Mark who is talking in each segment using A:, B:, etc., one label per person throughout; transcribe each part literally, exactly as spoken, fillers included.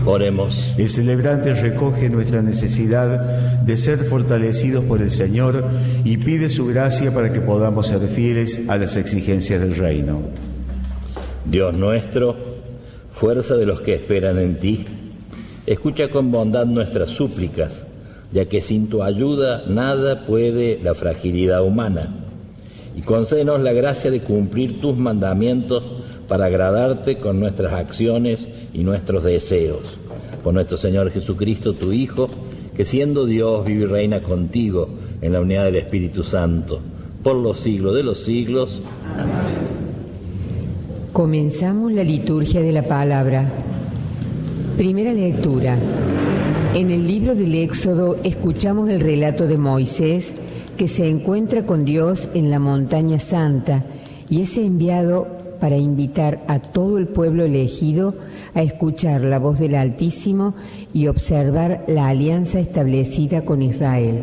A: Oremos.
B: El celebrante recoge nuestra necesidad de ser fortalecidos por el Señor y pide su gracia para que podamos ser fieles a las exigencias del reino.
A: Dios nuestro, fuerza de los que esperan en ti, escucha con bondad nuestras súplicas, ya que sin tu ayuda nada puede la fragilidad humana. Y concédenos la gracia de cumplir tus mandamientos para agradarte con nuestras acciones y nuestros deseos. Por nuestro Señor Jesucristo, tu Hijo, que siendo Dios vive y reina contigo en la unidad del Espíritu Santo, por los siglos de los siglos. Amén.
C: Comenzamos la liturgia de la palabra. Primera lectura. En el libro del Éxodo escuchamos el relato de Moisés, que se encuentra con Dios en la montaña santa y es enviado para invitar a todo el pueblo elegido a escuchar la voz del Altísimo y observar la alianza establecida con Israel.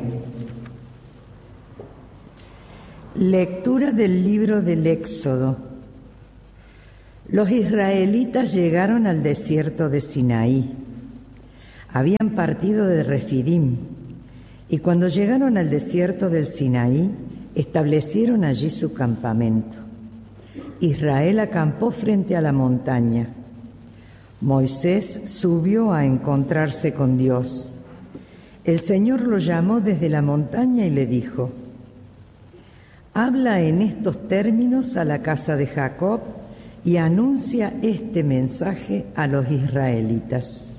D: Lectura del libro del Éxodo. Los israelitas llegaron al desierto de Sinaí. Habían partido de Refidim y cuando llegaron al desierto del Sinaí, establecieron allí su campamento. Israel acampó frente a la montaña. Moisés subió a encontrarse con Dios. El Señor lo llamó desde la montaña y le dijo: habla en estos términos a la casa de Jacob y anuncia este mensaje a los israelitas.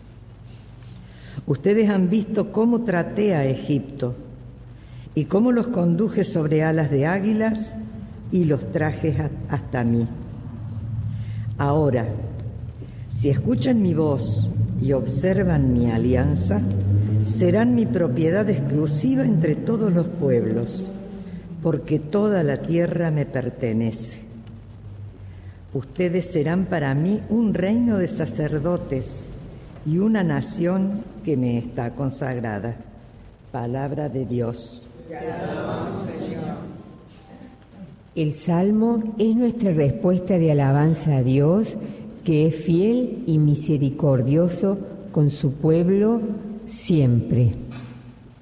D: Ustedes han visto cómo traté a Egipto y cómo los conduje sobre alas de águilas y los traje hasta mí. Ahora, si escuchan mi voz y observan mi alianza, serán mi propiedad exclusiva entre todos los pueblos, porque toda la tierra me pertenece. Ustedes serán para mí un reino de sacerdotes y una nación que me está consagrada. Palabra de Dios. Te alabamos, Señor.
C: El Salmo es nuestra respuesta de alabanza a Dios, que es fiel y misericordioso con su pueblo siempre.